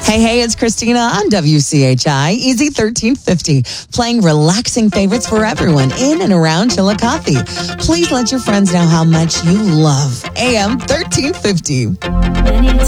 Hey, it's Christina on WCHI, Easy 1350, playing relaxing favorites for everyone in and around Chillicothe. Please let your friends know how much you love AM 1350.